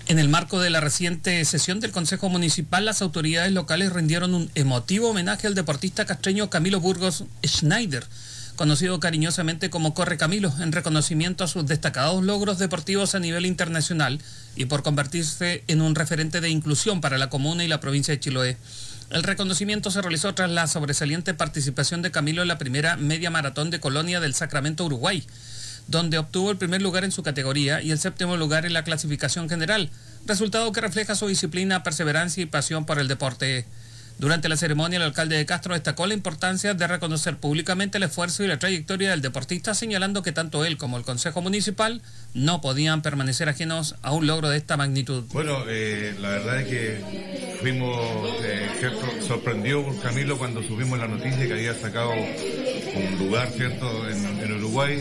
En el marco de la reciente sesión del Consejo Municipal, las autoridades locales rindieron un emotivo homenaje al deportista castreño Camilo Burgos Schneider, conocido cariñosamente como Corre Camilo, en reconocimiento a sus destacados logros deportivos a nivel internacional y por convertirse en un referente de inclusión para la comuna y la provincia de Chiloé. El reconocimiento se realizó tras la sobresaliente participación de Camilo en la primera media maratón de Colonia del Sacramento, Uruguay, donde obtuvo el primer lugar en su categoría y el séptimo lugar en la clasificación general, resultado que refleja su disciplina, perseverancia y pasión por el deporte. Durante la ceremonia, el alcalde de Castro destacó la importancia de reconocer públicamente el esfuerzo y la trayectoria del deportista, señalando que tanto él como el Consejo Municipal no podían permanecer ajenos a un logro de esta magnitud. Bueno, la verdad es que fuimos sorprendidos por Camilo cuando supimos la noticia que había sacado un lugar, ¿cierto?, en Uruguay.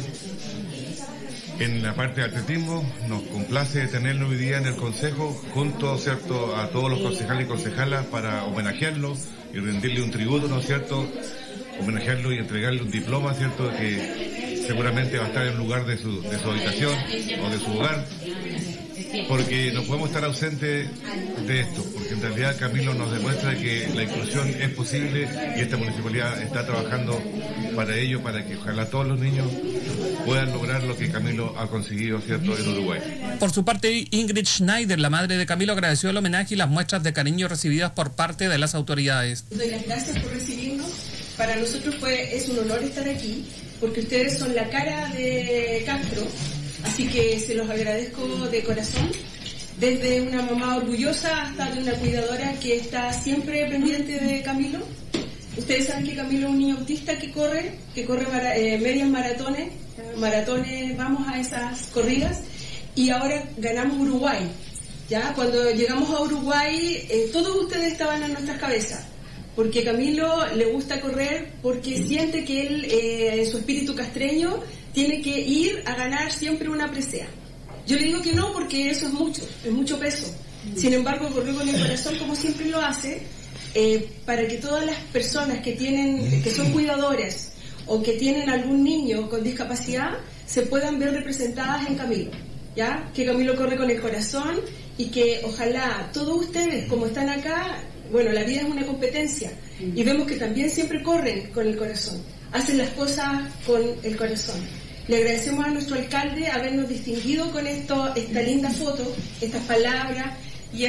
En la parte de atletismo nos complace tenerlo hoy día en el Consejo junto, ¿cierto?, a todos los concejales y concejalas para homenajearlo y rendirle un tributo, ¿no es cierto?, homenajearlo y entregarle un diploma, ¿cierto?, que seguramente va a estar en lugar de su habitación o de su hogar, porque no podemos estar ausentes de esto, porque en realidad Camilo nos demuestra que la inclusión es posible y esta municipalidad está trabajando para ello, para que ojalá todos los niños puedan lograr lo que Camilo ha conseguido, ¿cierto?, en Uruguay. Por su parte, Ingrid Schneider, la madre de Camilo, agradeció el homenaje y las muestras de cariño recibidas por parte de las autoridades. Doy las gracias por recibirnos. Para nosotros es un honor estar aquí, porque ustedes son la cara de Castro, así que se los agradezco de corazón. Desde una mamá orgullosa hasta de una cuidadora que está siempre pendiente de Camilo. Ustedes saben que Camilo es un niño autista que corre medias maratones, vamos a esas corridas, y ahora ganamos Uruguay. Ya cuando llegamos a Uruguay, todos ustedes estaban en nuestras cabezas, porque Camilo le gusta correr, porque siente que él, en su espíritu castreño, tiene que ir a ganar siempre una presea. Yo le digo que no, porque eso es mucho peso. Sin embargo, corrió con el corazón como siempre lo hace, para que todas las personas que son cuidadoras o que tienen algún niño con discapacidad se puedan ver representadas en Camilo, ¿ya? Que Camilo corre con el corazón y que ojalá todos ustedes, como están acá, bueno, la vida es una competencia y vemos que también siempre corren con el corazón, hacen las cosas con el corazón. Le agradecemos a nuestro alcalde habernos distinguido con esta linda foto, estas palabras y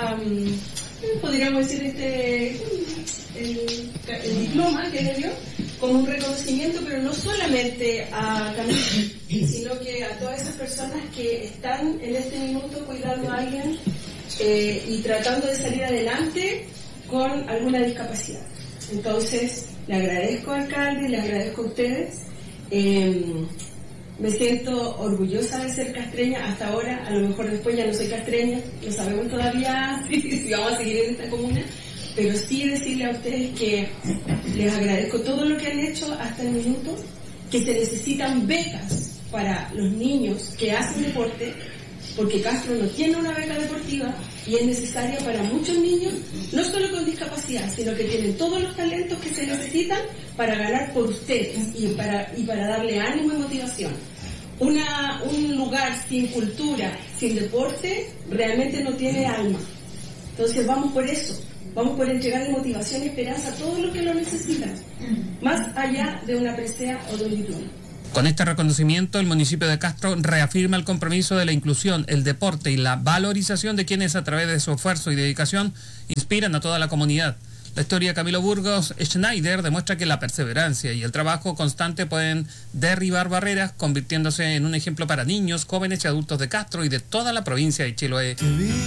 podríamos decir el diploma que le dio como un reconocimiento, pero no solamente a Camilo, sino que a todas esas personas que están en este minuto cuidando a alguien y tratando de salir adelante con alguna discapacidad. Entonces, le agradezco, alcalde, le agradezco a ustedes. Me siento orgullosa de ser castreña hasta ahora. A lo mejor después ya no soy castreña, no sabemos todavía si vamos a seguir en esta comuna, pero sí decirle a ustedes que les agradezco todo lo que han hecho hasta el minuto, que se necesitan becas para los niños que hacen deporte, porque Castro no tiene una beca deportiva y es necesaria para muchos niños, no solo con discapacidad, sino que tienen todos los talentos que se necesitan para ganar por ustedes y para darle ánimo y motivación. Un lugar sin cultura, sin deporte, realmente no tiene alma. Entonces vamos por eso, vamos por entregarle motivación y esperanza a todos los que lo necesitan, más allá de una presea o de un diploma. Con este reconocimiento, el municipio de Castro reafirma el compromiso de la inclusión, el deporte y la valorización de quienes a través de su esfuerzo y dedicación inspiran a toda la comunidad. La historia de Camilo Burgos Schneider demuestra que la perseverancia y el trabajo constante pueden derribar barreras, convirtiéndose en un ejemplo para niños, jóvenes y adultos de Castro y de toda la provincia de Chiloé.